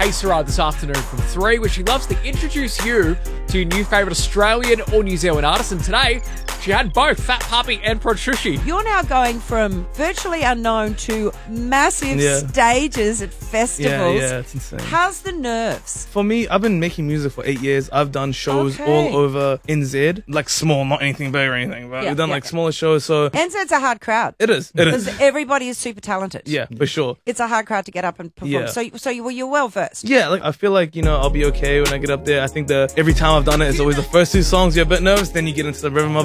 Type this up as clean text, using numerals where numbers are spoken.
Ace this afternoon from 3, where she loves to introduce you to your new favourite Australian or New Zealand artist. And today, she had both Fat Puppy and Protrushi. You're now going from virtually unknown to massive stages at festivals. Yeah, it's insane. How's the nerves? For me, I've been making music for 8 years. I've done shows all over NZ, like small, not anything big or anything, but we've done like smaller shows. So NZ's a hard crowd. It is. Because everybody is super talented. Yeah, for sure. It's a hard crowd to get up and perform. Yeah. So you're well versed. Yeah, like I feel like, you know, I'll be okay when I get up there. I think every time I've done it, it's always the first 2 songs you're a bit nervous, then you get into the rhythm of it.